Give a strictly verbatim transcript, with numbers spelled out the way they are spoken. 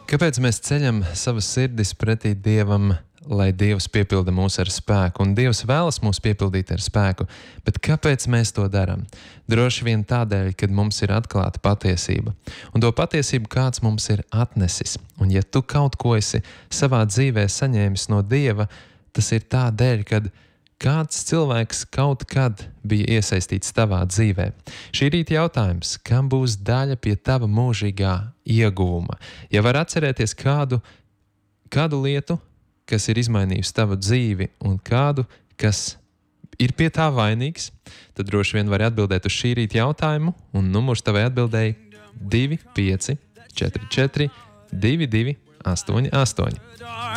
Kāpēc mēs ceļam savas sirdis pretī Dievam, lai Dievs piepilda mūs ar spēku? Un Dievs vēlas mūs piepildīt ar spēku, bet kāpēc mēs to darām? Droši vien tādēļ, kad mums ir atklāta patiesība. Un to patiesību kāds mums ir atnesis. Un ja tu kaut ko esi savā dzīvē saņēmis no Dieva, tas ir tādēļ, kad kāds cilvēks kaut kad bija iesaistīts tavā dzīvē. Šī rīta jautājums, kam būs daļa pie tava mūžīgā ieguvuma? Ja var atcerēties kādu, kādu lietu, kas ir izmainījusi tavu dzīvi, un kādu, kas ir pie tā vainīgs, tad droši vien vari atbildēt uz šī rīta jautājumu, un numurs tavai atbildēji divi pieci četri četri divi divi astoņi astoņi.